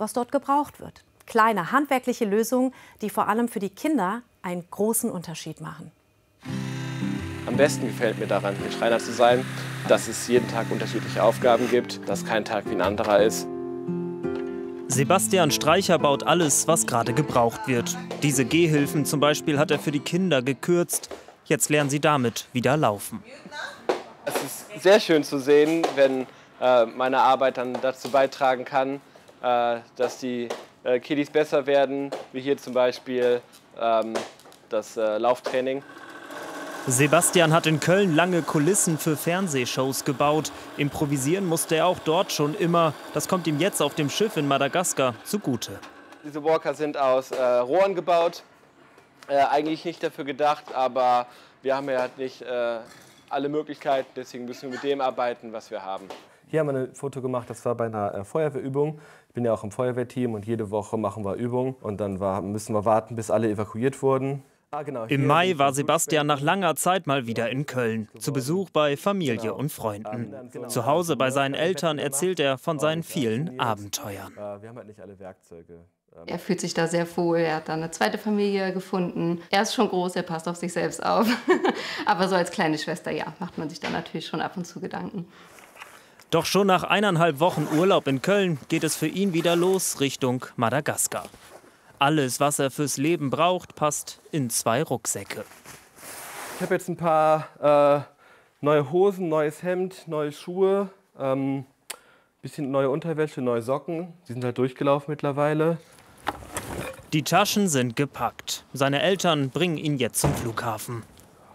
was dort gebraucht wird. Kleine handwerkliche Lösungen, die vor allem für die Kinder einen großen Unterschied machen. Am besten gefällt mir daran, hier Schreiner zu sein, dass es jeden Tag unterschiedliche Aufgaben gibt, dass kein Tag wie ein anderer ist. Sebastian Streicher baut alles, was gerade gebraucht wird. Diese Gehhilfen zum Beispiel hat er für die Kinder gekürzt. Jetzt lernen sie damit wieder laufen. Es ist sehr schön zu sehen, wenn meine Arbeit dann dazu beitragen kann, dass die Kiddies besser werden, wie hier zum Beispiel das Lauftraining. Sebastian hat in Köln lange Kulissen für Fernsehshows gebaut. Improvisieren musste er auch dort schon immer. Das kommt ihm jetzt auf dem Schiff in Madagaskar zugute. Diese Walker sind aus Rohren gebaut. Eigentlich nicht dafür gedacht, aber wir haben ja nicht alle Möglichkeiten. Deswegen müssen wir mit dem arbeiten, was wir haben. Hier haben wir ein Foto gemacht, das war bei einer Feuerwehrübung. Ich bin ja auch im Feuerwehrteam und jede Woche machen wir Übungen. Und dann müssen wir warten, bis alle evakuiert wurden. Genau, im Mai war Sebastian nach langer Zeit mal wieder in Köln, zu Besuch bei Familie und Freunden. Zu Hause bei seinen Eltern erzählt er von seinen vielen Abenteuern. Wir haben halt nicht alle Werkzeuge. Er fühlt sich da sehr wohl, er hat da eine zweite Familie gefunden. Er ist schon groß, er passt auf sich selbst auf. Aber so als kleine Schwester, ja, macht man sich da natürlich schon ab und zu Gedanken. Doch schon nach 1,5 Wochen Urlaub in Köln geht es für ihn wieder los Richtung Madagaskar. Alles, was er fürs Leben braucht, passt in 2 Rucksäcke. Ich habe jetzt ein paar neue Hosen, neues Hemd, neue Schuhe, bisschen neue Unterwäsche, neue Socken. Die sind halt durchgelaufen mittlerweile. Die Taschen sind gepackt. Seine Eltern bringen ihn jetzt zum Flughafen.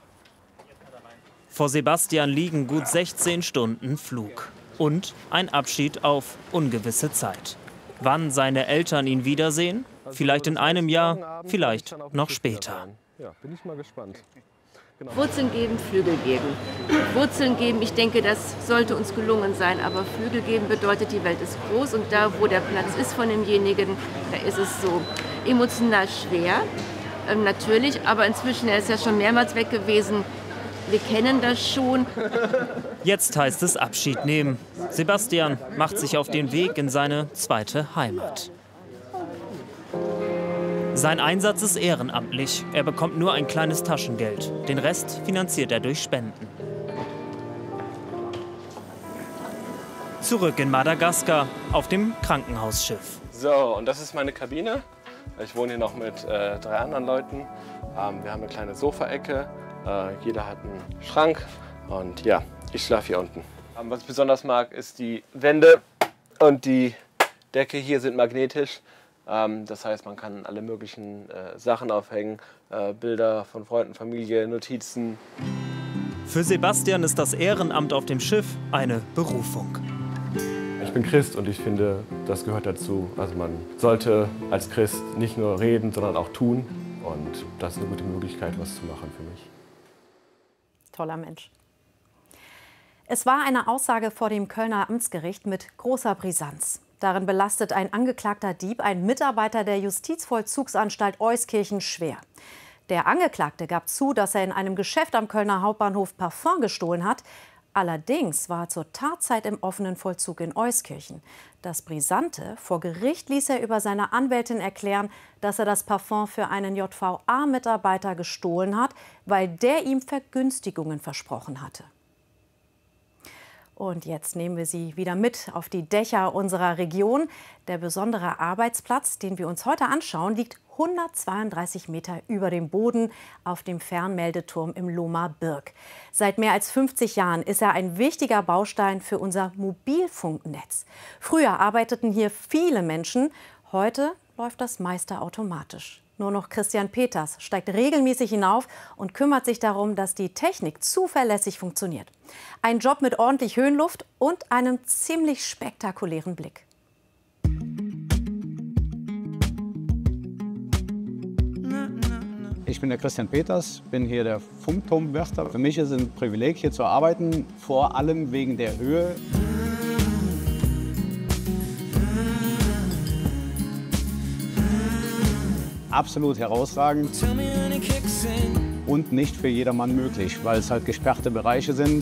Vor Sebastian liegen gut 16 Stunden Flug. Und ein Abschied auf ungewisse Zeit. Wann seine Eltern ihn wiedersehen? Vielleicht in einem Jahr, vielleicht noch später. Ja, bin ich mal gespannt. Genau. Wurzeln geben, Flügel geben. Wurzeln geben, ich denke, das sollte uns gelungen sein. Aber Flügel geben bedeutet, die Welt ist groß und da, wo der Platz ist von demjenigen, da ist es so emotional schwer. Natürlich, aber inzwischen, er ist ja schon mehrmals weg gewesen. Wir kennen das schon. Jetzt heißt es Abschied nehmen. Sebastian macht sich auf den Weg in seine zweite Heimat. Sein Einsatz ist ehrenamtlich. Er bekommt nur ein kleines Taschengeld. Den Rest finanziert er durch Spenden. Zurück in Madagaskar auf dem Krankenhausschiff. So, und das ist meine Kabine. Ich wohne hier noch mit 3 anderen Leuten. Wir haben eine kleine Sofaecke. Jeder hat einen Schrank. Und ja, ich schlafe hier unten. Was ich besonders mag, ist die Wände und die Decke hier sind magnetisch. Das heißt, man kann alle möglichen Sachen aufhängen, Bilder von Freunden, Familie, Notizen. Für Sebastian ist das Ehrenamt auf dem Schiff eine Berufung. Ich bin Christ und ich finde, das gehört dazu. Also man sollte als Christ nicht nur reden, sondern auch tun. Und das ist eine gute Möglichkeit, was zu machen für mich. Toller Mensch. Es war eine Aussage vor dem Kölner Amtsgericht mit großer Brisanz. Darin belastet ein angeklagter Dieb einen Mitarbeiter der Justizvollzugsanstalt Euskirchen schwer. Der Angeklagte gab zu, dass er in einem Geschäft am Kölner Hauptbahnhof Parfum gestohlen hat. Allerdings war er zur Tatzeit im offenen Vollzug in Euskirchen. Das Brisante: vor Gericht ließ er über seine Anwältin erklären, dass er das Parfum für einen JVA-Mitarbeiter gestohlen hat, weil der ihm Vergünstigungen versprochen hatte. Und jetzt nehmen wir Sie wieder mit auf die Dächer unserer Region. Der besondere Arbeitsplatz, den wir uns heute anschauen, liegt 132 Meter über dem Boden auf dem Fernmeldeturm im Lohmer Birk. Seit mehr als 50 Jahren ist er ein wichtiger Baustein für unser Mobilfunknetz. Früher arbeiteten hier viele Menschen, heute läuft das meiste automatisch. Nur noch Christian Peters steigt regelmäßig hinauf und kümmert sich darum, dass die Technik zuverlässig funktioniert. Ein Job mit ordentlich Höhenluft und einem ziemlich spektakulären Blick. Ich bin der Christian Peters, bin hier der Funkturmwärter. Für mich ist es ein Privileg, hier zu arbeiten, vor allem wegen der Höhe. Absolut herausragend und nicht für jedermann möglich, weil es halt gesperrte Bereiche sind.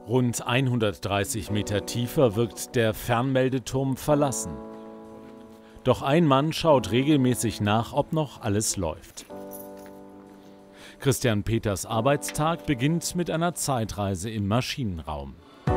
Rund 130 Meter tiefer wirkt der Fernmeldeturm verlassen. Doch ein Mann schaut regelmäßig nach, ob noch alles läuft. Christian Peters Arbeitstag beginnt mit einer Zeitreise im Maschinenraum.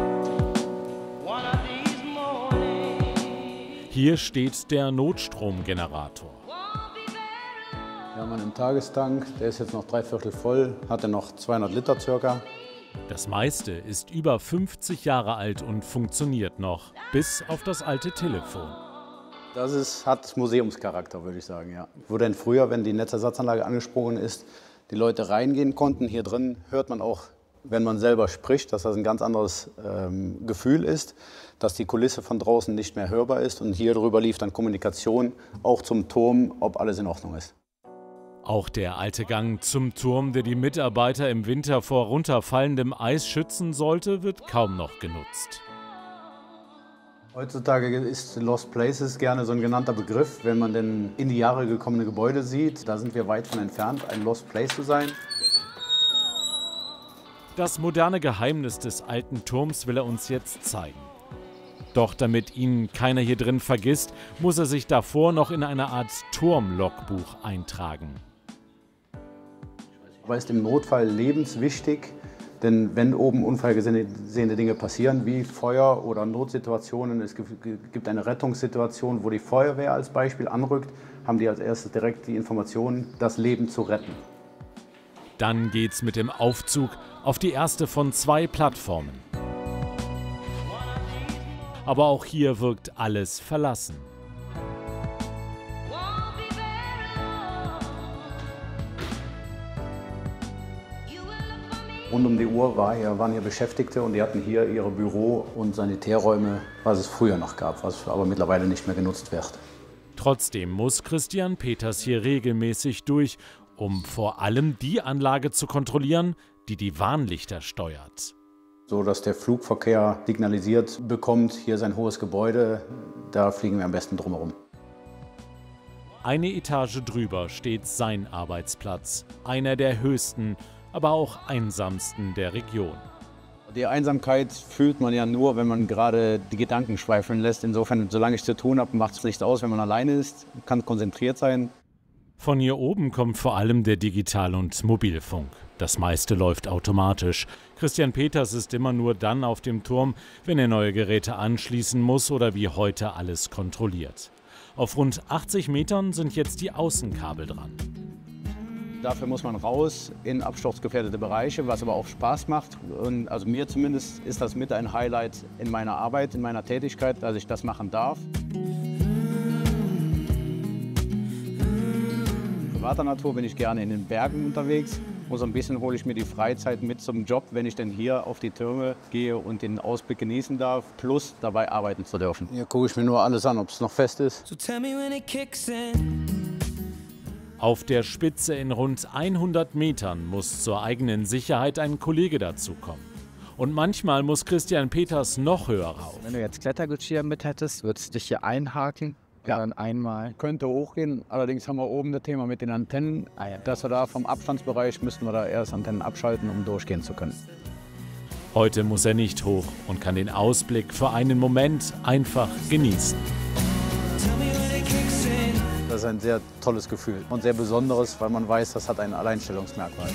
Hier steht der Notstromgenerator. Wir haben einen Tagestank, der ist jetzt noch 3/4 voll, hat er noch 200 Liter circa. Das meiste ist über 50 Jahre alt und funktioniert noch, bis auf das alte Telefon. Hat Museumscharakter, würde ich sagen, ja. Wo denn früher, wenn die Netzersatzanlage angesprungen ist, die Leute reingehen konnten. Hier drin hört man auch, wenn man selber spricht, dass das ein ganz anderes Gefühl ist, dass die Kulisse von draußen nicht mehr hörbar ist. Und hier drüber lief dann Kommunikation, auch zum Turm, ob alles in Ordnung ist. Auch der alte Gang zum Turm, der die Mitarbeiter im Winter vor runterfallendem Eis schützen sollte, wird kaum noch genutzt. Heutzutage ist Lost Places gerne so ein genannter Begriff, wenn man denn in die Jahre gekommene Gebäude sieht. Da sind wir weit von entfernt, ein Lost Place zu sein. Das moderne Geheimnis des alten Turms will er uns jetzt zeigen. Doch damit ihn keiner hier drin vergisst, muss er sich davor noch in eine Art Turmlogbuch eintragen. Aber ist im Notfall lebenswichtig, denn wenn oben unvorhergesehene Dinge passieren, wie Feuer oder Notsituationen, es gibt eine Rettungssituation, wo die Feuerwehr als Beispiel anrückt, haben die als erstes direkt die Information, das Leben zu retten. Dann geht's mit dem Aufzug auf die erste von 2 Plattformen. Aber auch hier wirkt alles verlassen. Rund um die Uhr waren hier Beschäftigte und die hatten hier ihre Büro- und Sanitärräume, was es früher noch gab, was aber mittlerweile nicht mehr genutzt wird. Trotzdem muss Christian Peters hier regelmäßig durch, um vor allem die Anlage zu kontrollieren, die die Warnlichter steuert. So dass der Flugverkehr signalisiert bekommt, hier ist ein hohes Gebäude, da fliegen wir am besten drumherum. Eine Etage drüber steht sein Arbeitsplatz, einer der höchsten, aber auch einsamsten der Region. Die Einsamkeit fühlt man ja nur, wenn man gerade die Gedanken schweifeln lässt. Insofern, solange ich zu tun habe, macht es nichts aus, wenn man alleine ist, kann konzentriert sein. Von hier oben kommt vor allem der Digital- und Mobilfunk. Das meiste läuft automatisch. Christian Peters ist immer nur dann auf dem Turm, wenn er neue Geräte anschließen muss oder wie heute alles kontrolliert. Auf rund 80 Metern sind jetzt die Außenkabel dran. Dafür muss man raus in absturzgefährdete Bereiche, was aber auch Spaß macht. Und also mir zumindest ist das mit ein Highlight in meiner Arbeit, in meiner Tätigkeit, dass ich das machen darf. In privater Natur bin ich gerne in den Bergen unterwegs. Und so ein bisschen hole ich mir die Freizeit mit zum Job, wenn ich denn hier auf die Türme gehe und den Ausblick genießen darf, plus dabei arbeiten zu dürfen. Hier gucke ich mir nur alles an, ob es noch fest ist. Auf der Spitze in rund 100 Metern muss zur eigenen Sicherheit ein Kollege dazukommen. Und manchmal muss Christian Peters noch höher rauf. Wenn du jetzt Klettergeschirr mit hättest, würdest du dich hier einhaken? Ja, dann einmal. Könnte hochgehen, allerdings haben wir oben das Thema mit den Antennen. Dass wir da vom Abstandsbereich müssten wir da erst Antennen abschalten, um durchgehen zu können. Heute muss er nicht hoch und kann den Ausblick für einen Moment einfach genießen. Das ist ein sehr tolles Gefühl und sehr besonderes, weil man weiß, das hat ein Alleinstellungsmerkmal.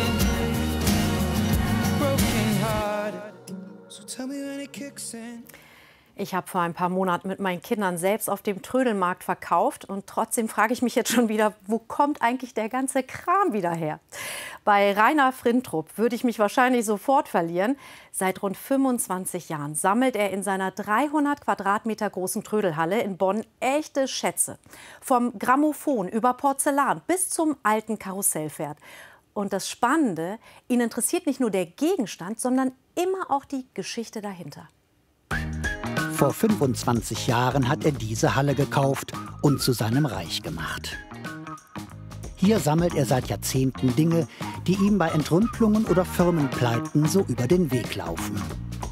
Ich habe vor ein paar Monaten mit meinen Kindern selbst auf dem Trödelmarkt verkauft und trotzdem frage ich mich jetzt schon wieder, wo kommt eigentlich der ganze Kram wieder her? Bei Rainer Frintrup würde ich mich wahrscheinlich sofort verlieren. Seit rund 25 Jahren sammelt er in seiner 300 Quadratmeter großen Trödelhalle in Bonn echte Schätze. Vom Grammophon über Porzellan bis zum alten Karussellpferd. Und das Spannende, ihn interessiert nicht nur der Gegenstand, sondern immer auch die Geschichte dahinter. Vor 25 Jahren hat er diese Halle gekauft und zu seinem Reich gemacht. Hier sammelt er seit Jahrzehnten Dinge, die ihm bei Entrümpelungen oder Firmenpleiten so über den Weg laufen.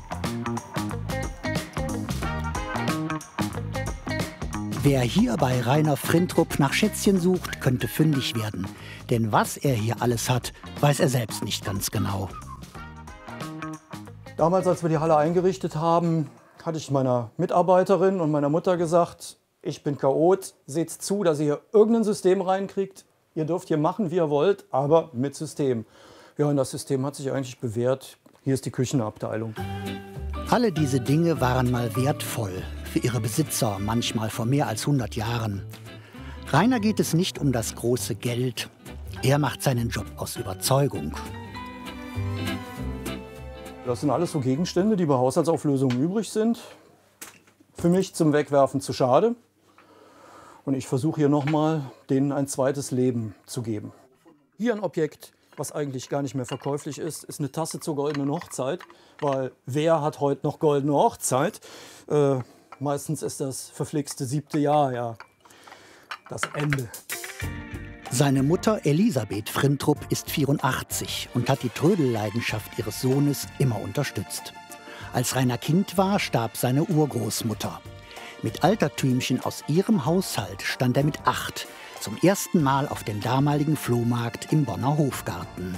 Wer hier bei Rainer Frintrup nach Schätzchen sucht, könnte fündig werden. Denn was er hier alles hat, weiß er selbst nicht ganz genau. Damals, als wir die Halle eingerichtet haben, hatte ich meiner Mitarbeiterin und meiner Mutter gesagt, ich bin Chaot, seht zu, dass ihr hier irgendein System reinkriegt. Ihr dürft hier machen, wie ihr wollt, aber mit System. Ja, und das System hat sich eigentlich bewährt. Hier ist die Küchenabteilung. Alle diese Dinge waren mal wertvoll, für ihre Besitzer, manchmal vor mehr als 100 Jahren. Rainer geht es nicht um das große Geld. Er macht seinen Job aus Überzeugung. Das sind alles so Gegenstände, die bei Haushaltsauflösungen übrig sind. Für mich zum Wegwerfen zu schade. Und ich versuche hier nochmal, denen ein zweites Leben zu geben. Hier ein Objekt, was eigentlich gar nicht mehr verkäuflich ist, ist eine Tasse zur goldenen Hochzeit. Weil wer hat heute noch goldene Hochzeit? Meistens ist das verflixte 7. Jahr, ja, das Ende. Seine Mutter Elisabeth Frintrup ist 84 und hat die Trödelleidenschaft ihres Sohnes immer unterstützt. Als Rainer Kind war, starb seine Urgroßmutter. Mit Altertümchen aus ihrem Haushalt stand er mit 8 zum ersten Mal auf dem damaligen Flohmarkt im Bonner Hofgarten.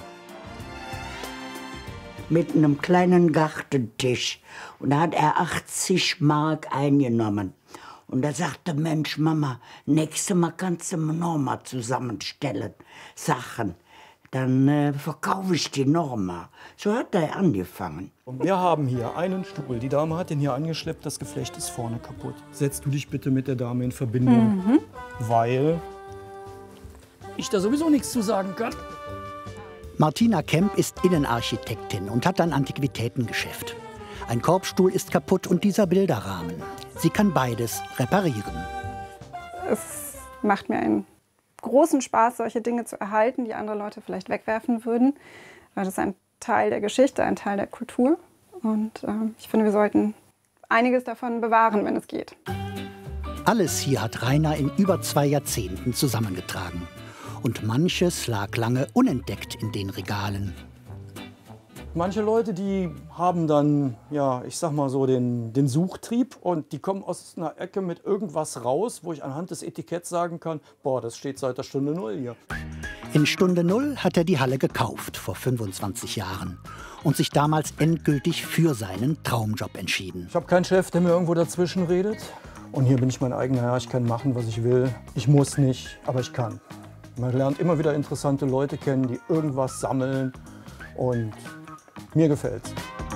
Mit einem kleinen Gartentisch. Und da hat er 80 Mark eingenommen. Und da sagte, Mensch, Mama, nächstes Mal kannst du mir noch mal zusammenstellen, Sachen. Dann verkaufe ich die noch mal. So hat er angefangen. Und wir haben hier einen Stuhl. Die Dame hat den hier angeschleppt, das Geflecht ist vorne kaputt. Setzt du dich bitte mit der Dame in Verbindung, weil ich da sowieso nichts zu sagen kann. Martina Kemp ist Innenarchitektin und hat ein Antiquitätengeschäft. Ein Korbstuhl ist kaputt und dieser Bilderrahmen. Sie kann beides reparieren. Es macht mir einen großen Spaß, solche Dinge zu erhalten, die andere Leute vielleicht wegwerfen würden. Weil das ist ein Teil der Geschichte, ein Teil der Kultur. Und ich finde, wir sollten einiges davon bewahren, wenn es geht. Alles hier hat Rainer in über 2 Jahrzehnten zusammengetragen. Und manches lag lange unentdeckt in den Regalen. Manche Leute, die haben dann, ja, ich sag mal so, den Suchtrieb und die kommen aus einer Ecke mit irgendwas raus, wo ich anhand des Etiketts sagen kann, boah, das steht seit der Stunde 0 hier. In Stunde 0 hat er die Halle gekauft, vor 25 Jahren. Und sich damals endgültig für seinen Traumjob entschieden. Ich habe keinen Chef, der mir irgendwo dazwischen redet. Und hier bin ich mein eigener Herr, ich kann machen, was ich will. Ich muss nicht, aber ich kann. Man lernt immer wieder interessante Leute kennen, die irgendwas sammeln und mir gefällt's.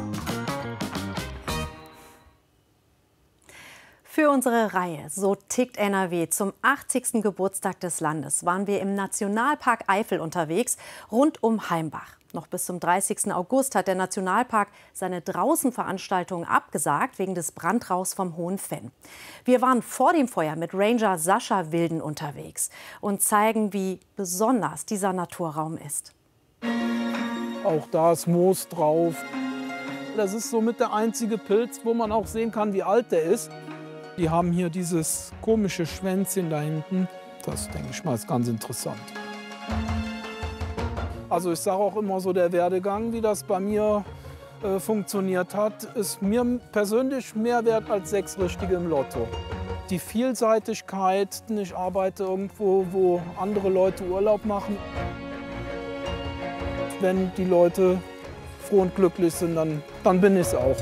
Für unsere Reihe So tickt NRW zum 80. Geburtstag des Landes waren wir im Nationalpark Eifel unterwegs, rund um Heimbach. Noch bis zum 30. August hat der Nationalpark seine Draußenveranstaltungen abgesagt wegen des Brandrauchs vom Hohen Venn. Wir waren vor dem Feuer mit Ranger Sascha Wilden unterwegs und zeigen, wie besonders dieser Naturraum ist. Auch da ist Moos drauf. Das ist somit der einzige Pilz, wo man auch sehen kann, wie alt der ist. Die haben hier dieses komische Schwänzchen da hinten. Das, denke ich mal, ist ganz interessant. Also ich sage auch immer so, der Werdegang, wie das bei mir funktioniert hat, ist mir persönlich mehr wert als 6 Richtige im Lotto. Die Vielseitigkeit, ich arbeite irgendwo, wo andere Leute Urlaub machen. Wenn die Leute froh und glücklich sind, dann bin ich es auch.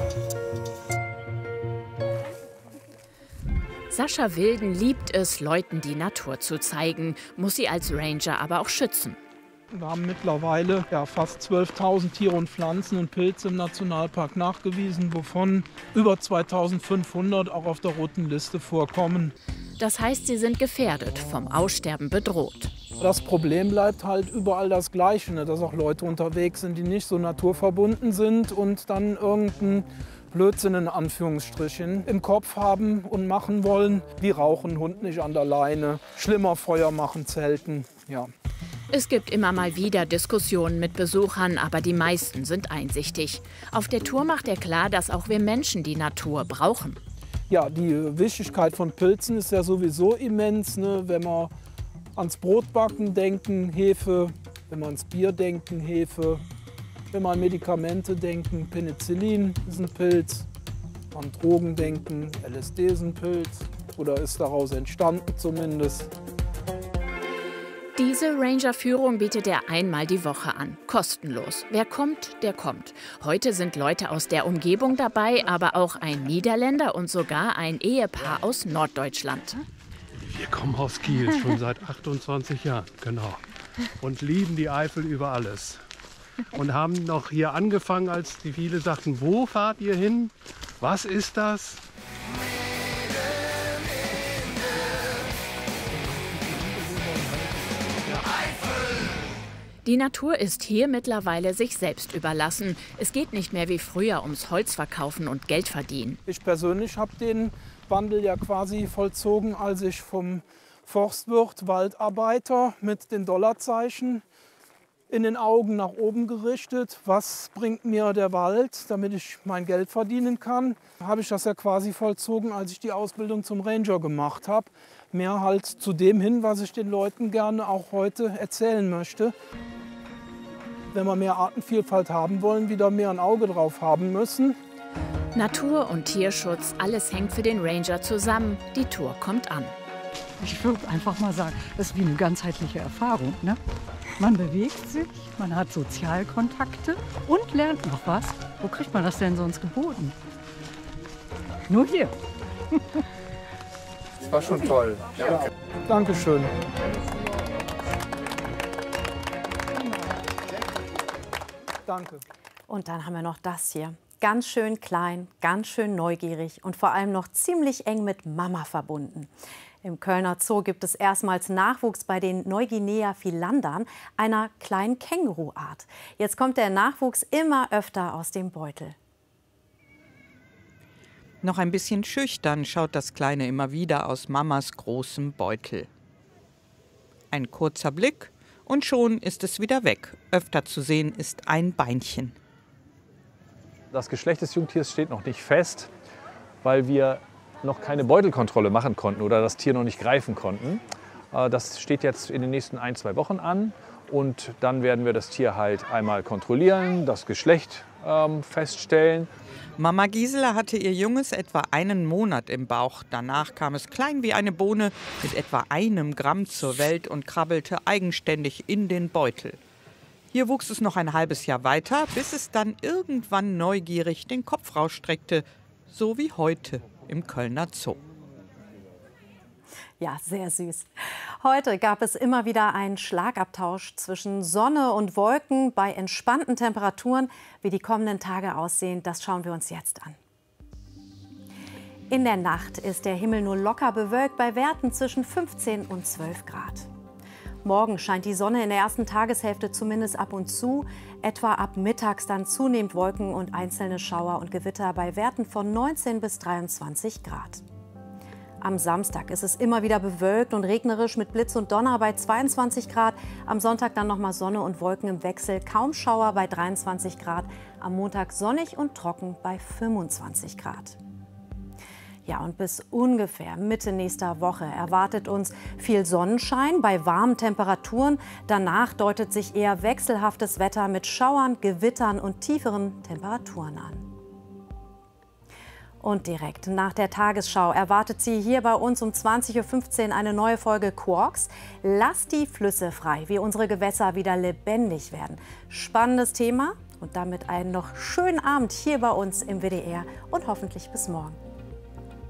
Sascha Wilden liebt es, Leuten die Natur zu zeigen, muss sie als Ranger aber auch schützen. Wir haben mittlerweile fast 12.000 Tiere und Pflanzen und Pilze im Nationalpark nachgewiesen, wovon über 2.500 auch auf der roten Liste vorkommen. Das heißt, sie sind gefährdet, vom Aussterben bedroht. Das Problem bleibt halt überall das Gleiche, ne? Dass auch Leute unterwegs sind, die nicht so naturverbunden sind und dann irgendeinen Blödsinn in Anführungsstrichen im Kopf haben und machen wollen, wie rauchen, Hund nicht an der Leine, schlimmer Feuer machen, zelten, ja. Es gibt immer mal wieder Diskussionen mit Besuchern, aber die meisten sind einsichtig. Auf der Tour macht er klar, dass auch wir Menschen die Natur brauchen. Ja, die Wichtigkeit von Pilzen ist ja sowieso immens, ne? Wenn wir ans Brotbacken denken, Hefe, wenn wir ans Bier denken, Hefe, wenn wir an Medikamente denken, Penicillin ist ein Pilz, an Drogen denken, LSD ist ein Pilz oder ist daraus entstanden zumindest. Diese Ranger-Führung bietet er einmal die Woche an, kostenlos. Wer kommt, der kommt. Heute sind Leute aus der Umgebung dabei, aber auch ein Niederländer und sogar ein Ehepaar aus Norddeutschland. Wir kommen aus Kiel, schon seit 28 Jahren, genau. Und lieben die Eifel über alles. Und haben noch hier angefangen, als die viele sagten, wo fahrt ihr hin? Was ist das? Die Natur ist hier mittlerweile sich selbst überlassen. Es geht nicht mehr wie früher ums Holzverkaufen und Geld verdienen. Ich persönlich habe den Wandel ja quasi vollzogen, als ich vom Forstwirt, Waldarbeiter mit den Dollarzeichen in den Augen nach oben gerichtet. Was bringt mir der Wald, damit ich mein Geld verdienen kann? Habe ich das ja quasi vollzogen, als ich die Ausbildung zum Ranger gemacht habe. Mehr halt zu dem hin, was ich den Leuten gerne auch heute erzählen möchte. Wenn wir mehr Artenvielfalt haben wollen, wieder mehr ein Auge drauf haben müssen. Natur- und Tierschutz, alles hängt für den Ranger zusammen. Die Tour kommt an. Ich würde einfach mal sagen, das ist wie eine ganzheitliche Erfahrung. Ne? Man bewegt sich, man hat Sozialkontakte und lernt noch was. Wo kriegt man das denn sonst geboten? Nur hier. Das war schon toll. Ja. Dankeschön. Danke. Und dann haben wir noch das hier. Ganz schön klein, ganz schön neugierig und vor allem noch ziemlich eng mit Mama verbunden. Im Kölner Zoo gibt es erstmals Nachwuchs bei den Neuguinea-Filandern, einer kleinen Känguruart. Jetzt kommt der Nachwuchs immer öfter aus dem Beutel. Noch ein bisschen schüchtern schaut das Kleine immer wieder aus Mamas großem Beutel. Ein kurzer Blick und schon ist es wieder weg. Öfter zu sehen ist ein Beinchen. Das Geschlecht des Jungtiers steht noch nicht fest, weil wir noch keine Beutelkontrolle machen konnten oder das Tier noch nicht greifen konnten. Das steht jetzt in den nächsten 1-2 Wochen an und dann werden wir das Tier halt einmal kontrollieren, das Geschlecht feststellen. Mama Gisela hatte ihr Junges etwa einen Monat im Bauch. Danach kam es klein wie eine Bohne mit etwa 1 Gramm zur Welt und krabbelte eigenständig in den Beutel. Hier wuchs es noch ein halbes Jahr weiter, bis es dann irgendwann neugierig den Kopf rausstreckte, so wie heute im Kölner Zoo. Ja, sehr süß. Heute gab es immer wieder einen Schlagabtausch zwischen Sonne und Wolken bei entspannten Temperaturen. Wie die kommenden Tage aussehen, das schauen wir uns jetzt an. In der Nacht ist der Himmel nur locker bewölkt bei Werten zwischen 15 und 12 Grad. Morgen scheint die Sonne in der ersten Tageshälfte zumindest ab und zu. Etwa ab mittags dann zunehmend Wolken und einzelne Schauer und Gewitter bei Werten von 19 bis 23 Grad. Am Samstag ist es immer wieder bewölkt und regnerisch mit Blitz und Donner bei 22 Grad. Am Sonntag dann nochmal Sonne und Wolken im Wechsel, kaum Schauer bei 23 Grad. Am Montag sonnig und trocken bei 25 Grad. Ja, und bis ungefähr Mitte nächster Woche erwartet uns viel Sonnenschein bei warmen Temperaturen. Danach deutet sich eher wechselhaftes Wetter mit Schauern, Gewittern und tieferen Temperaturen an. Und direkt nach der Tagesschau erwartet Sie hier bei uns um 20:15 Uhr eine neue Folge Quarks. Lasst die Flüsse frei, wie unsere Gewässer wieder lebendig werden. Spannendes Thema und damit einen noch schönen Abend hier bei uns im WDR und hoffentlich bis morgen.